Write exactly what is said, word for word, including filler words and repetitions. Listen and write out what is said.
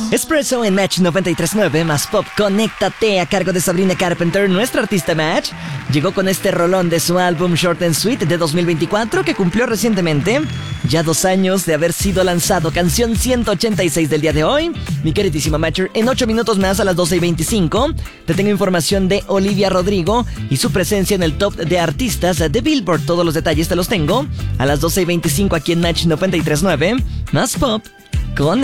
Espresso en Match noventa y tres punto nueve más Pop Conéctate a cargo de Sabrina Carpenter. Nuestra artista Match llegó con este rolón de su álbum Short and Sweet de dos mil veinticuatro que cumplió recientemente ya dos años de haber sido lanzado. Canción ciento ochenta y seis del día de hoy. Mi queridísima Matcher, en ocho minutos más a las doce y veinticinco te tengo información de Olivia Rodrigo y su presencia en el top de artistas de Billboard. Todos los detalles te los tengo a las doce y veinticinco aquí en Match noventa y tres punto nueve más Pop con